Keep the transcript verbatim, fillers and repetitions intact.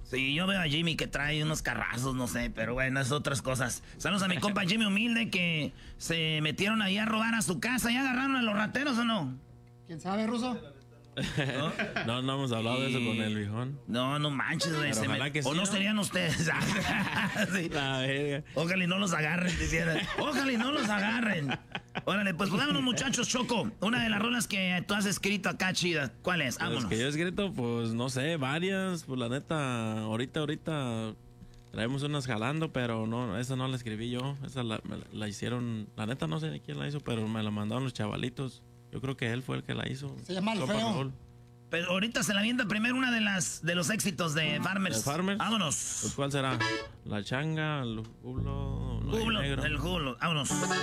Sí, yo veo a Jimmy que trae unos carrazos, no sé, pero bueno, es otras cosas. Saludos a mi compa Jimmy Humilde que se metieron ahí a robar a su casa. ¿Ya agarraron a los rateros o no? ¿Quién sabe, Ruso? ¿No? no, no hemos hablado de eso con el viejón. No, no manches, güey. Me... Sí, o no, ¿no? serían ustedes. Sí. La verga. Ojalá y no los agarren, decían. Ojalá y no los agarren. Órale, pues vámonos, muchachos. Choco, una de las rolas que tú has escrito acá, chida. ¿Cuál es? Vámonos. Las que yo he escrito, pues no sé, varias. Pues la neta, ahorita, ahorita traemos unas jalando, pero no, esa no la escribí yo. Esa la, la, la hicieron, la neta no sé quién la hizo, pero me la mandaron los chavalitos. Yo creo que él fue el que la hizo. Se llama El Feo. Pero ahorita se la avienta primero una de las de los éxitos de Farmers. ¿De Farmers? Vámonos. Pues, ¿cuál será? La changa, el julo, el julo, el julo. Vámonos.